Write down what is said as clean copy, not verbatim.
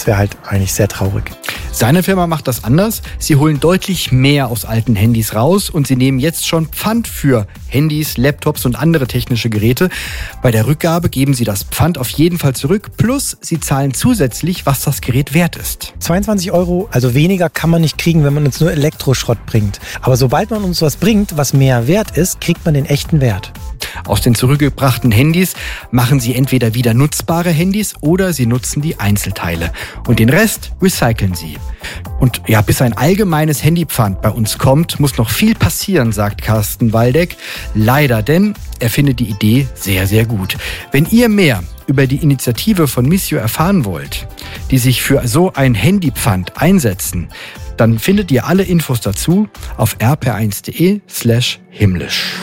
das wäre halt eigentlich sehr traurig. Seine Firma macht das anders. Sie holen deutlich mehr aus alten Handys raus und sie nehmen jetzt schon Pfand für Handys, Laptops und andere technische Geräte. Bei der Rückgabe geben sie das Pfand auf jeden Fall zurück, plus sie zahlen zusätzlich, was das Gerät wert ist. 22 €, also weniger kann man nicht kriegen, wenn man uns nur Elektroschrott bringt. Aber sobald man uns was bringt, was mehr wert ist, kriegt man den echten Wert. Aus den zurückgebrachten Handys machen sie entweder wieder nutzbare Handys oder sie nutzen die Einzelteile. Und den Rest recyceln sie. Und ja, bis ein allgemeines Handypfand bei uns kommt, muss noch viel passieren, sagt Carsten Waldeck. Leider, denn er findet die Idee sehr, sehr gut. Wenn ihr mehr über die Initiative von Missio erfahren wollt, die sich für so ein Handypfand einsetzen, dann findet ihr alle Infos dazu auf rp1.de/himmlisch.